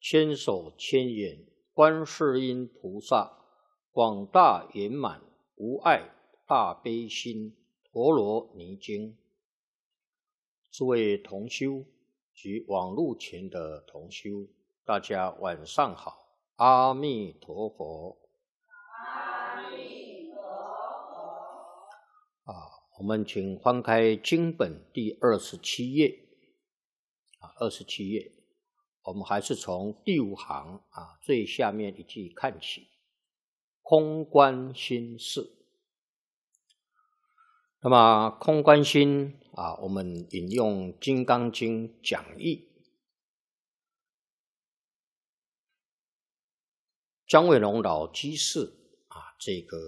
千手千眼观世音菩萨，广大圆满无碍大悲心陀罗尼经。诸位同修及网络前的同修，大家晚上好，阿弥陀佛。 阿弥陀佛。 我们请翻开经本第27页，27页，我们还是从第5行最下面一句看起，空观心事。那么空观心我们引用《金刚经》讲义，姜维龙老居士这个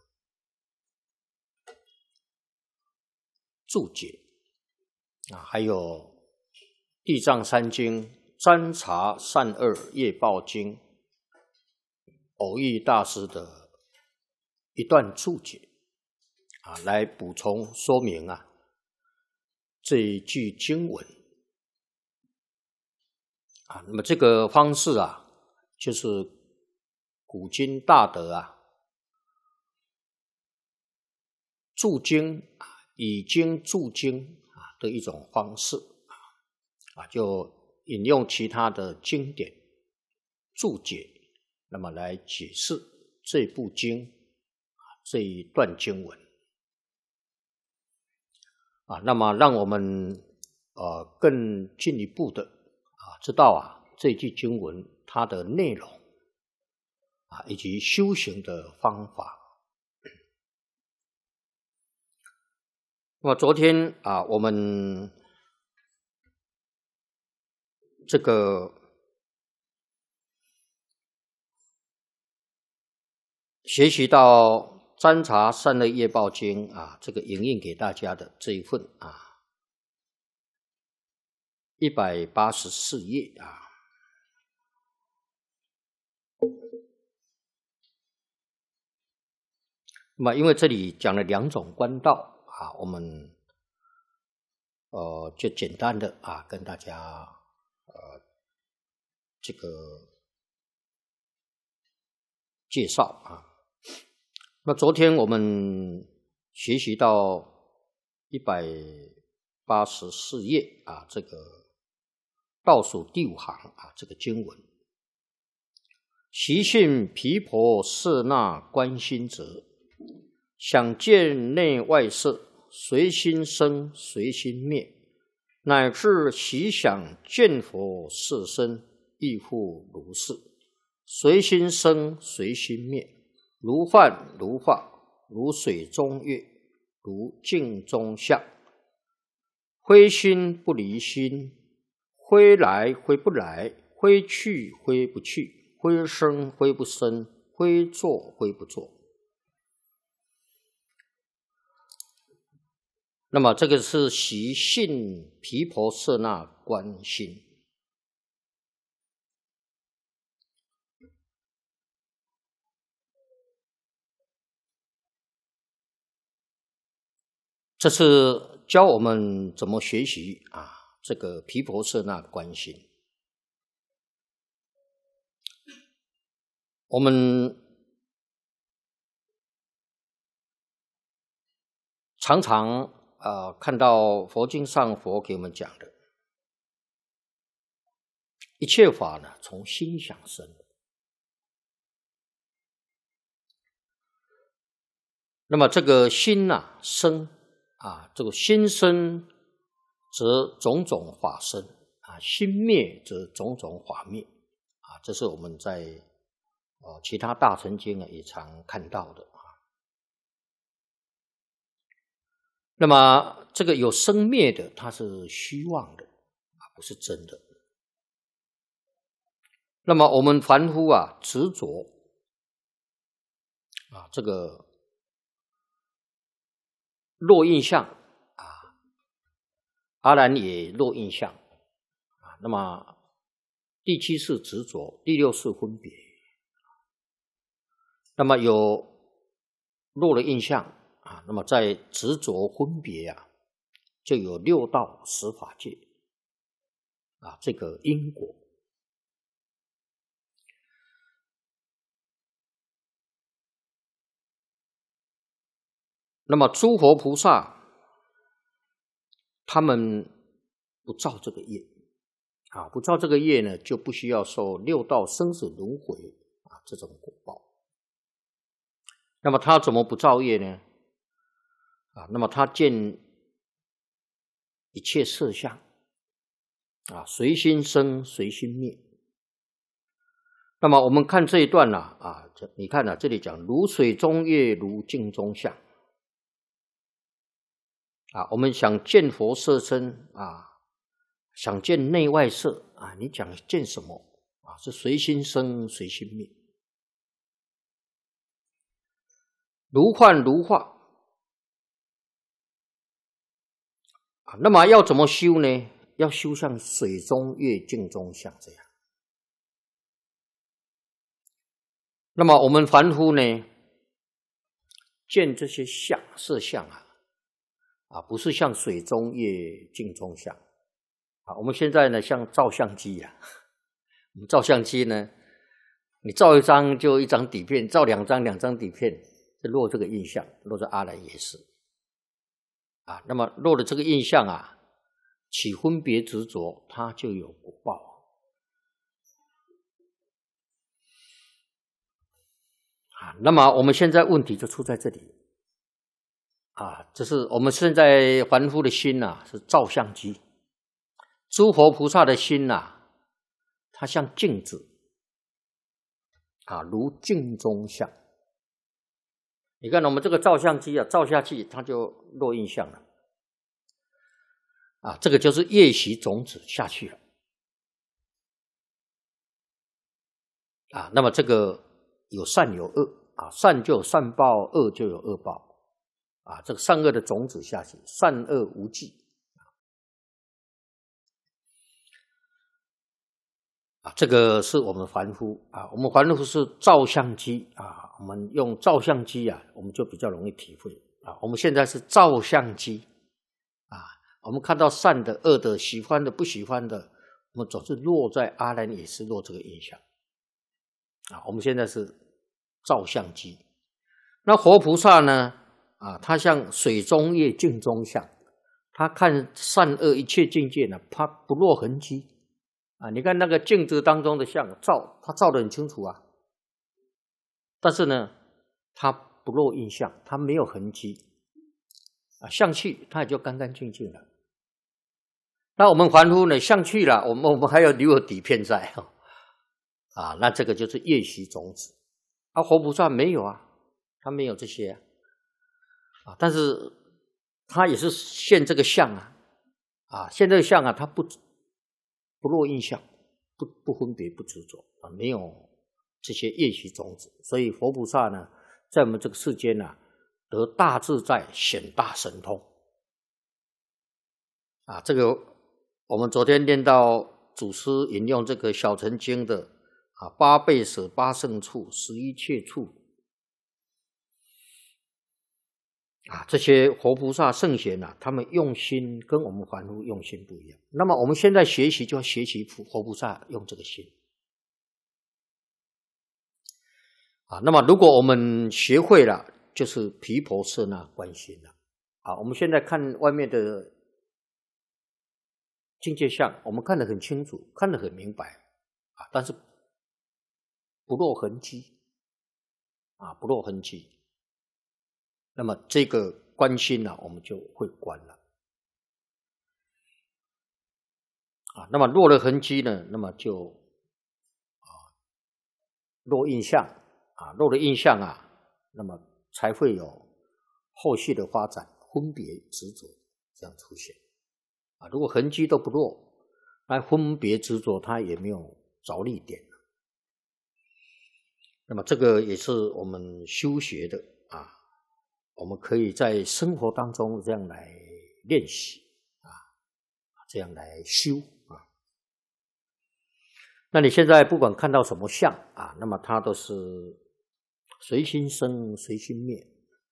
注解还有地藏三经占察善恶业报经偶益大师的一段注解来补充说明这一句经文那么这个方式就是古今大德注经以经注经的一种方式就引用其他的经典注解，那么来解释这部经这一段经文那么让我们更进一步的知道这句经文它的内容以及修行的方法。那么昨天我们这个学习到占察善恶业报经这个引用给大家的这一份184页那么因为这里讲了2种观道我们就简单的跟大家这个介绍那昨天我们学习到184页这个倒数第5行这个经文，习性毗婆舍那观心者，想见内外色，随心生随心灭，乃至习想见佛色身，亦复如是，随心生随心灭，如幻如化，如水中月，如镜中像，非心不离心，非来非不来，非去非不去，非生非不生，非作非不作。那么这个是习性毗婆舍那观心。这是教我们怎么学习这个毗婆舍那观心。我们常常看到佛经上佛给我们讲的，一切法呢从心想生。那么这个心生这个心生则种种法生心灭则种种法灭这是我们在其他大乘经也常看到的那么这个有生灭的，它是虚妄的不是真的。那么我们凡夫执着这个落印象阿难也落印象那么第7是执着，第6是分别。那么有落了印象那么在执着分别就有6道10法界这个因果那么诸佛菩萨他们不造这个业啊，不造这个业呢，就不需要受六道生死轮回啊这种果报。那么他怎么不造业呢？啊，那么他见一切色相啊，随心生，随心灭。那么我们看这一段啊，你看这里讲如水中月，如镜中像啊，我们想见佛色身啊，想见内外色啊，你讲见什么啊？是随心生，随心灭，如幻如化啊。那么要怎么修呢？要修像水中月，镜中像这样。那么我们凡夫呢，见这些相色相啊，不是像水中月，镜中像啊。我们现在呢，像照相机啊，我们照相机呢，你照一张就一张底片，照两张底片，就落这个印象，落这阿赖耶识啊。那么落了这个印象啊，起分别执着，它就有果报。那么我们现在问题就出在这里啊，这是我们现在凡夫的心是照相机，诸佛菩萨的心它像镜子啊，如镜中像。你看我们这个照相机照下去，它就落印象了啊，这个就是业习种子下去了啊。那么这个有善有恶啊，善就有善报，恶就有恶报啊。这个善恶的种子下去，善恶无记啊。这个是我们凡夫啊，我们凡夫是照相机啊，我们用照相机我们就比较容易体会啊。我们现在是照相机啊，我们看到善的、恶的、喜欢的、不喜欢的，我们总是落在阿赖耶识落这个印象啊。我们现在是照相机，那活菩萨呢？啊，他像水中月，镜中像，他看善恶一切境界呢，他不落痕迹啊。你看那个镜子当中的像他照得很清楚啊，但是呢，他不落印象，他没有痕迹啊，相去他也就干干净净了。那我们凡夫呢，相去了，我们还要留有底片在啊，那这个就是业习种子。啊，活菩萨没有啊，他没有这些啊，但是他也是现这个相啊，现这个相他不落印象，不分别，不执着啊，没有这些业习种子，所以活菩萨呢，在我们这个世间得大自在，显大神通啊。这个我们昨天念到祖师引用这个小乘经的八倍舍、八胜处、11切处啊，这些活菩萨圣贤他们用心跟我们凡夫用心不一样。那么我们现在学习就要学习活菩萨用这个心啊。那么如果我们学会了，就是毗婆舍那观心了啊。我们现在看外面的境界相，我们看得很清楚，看得很明白啊，但是不落痕迹啊，不落痕迹。那么这个观心我们就会观了啊。那么落了痕迹呢，那么就落印象啊，落了印象那么才会有后续的发展，分别执着这样出现啊。如果痕迹都不落，那分别执着它也没有着力点。那么这个也是我们修学的啊，我们可以在生活当中这样来练习啊，这样来修啊。那你现在不管看到什么相啊，那么它都是随心生，随心灭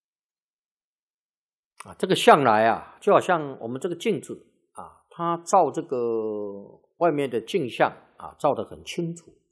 啊。这个相来就好像我们这个镜子啊，它照这个外面的镜像照得很清楚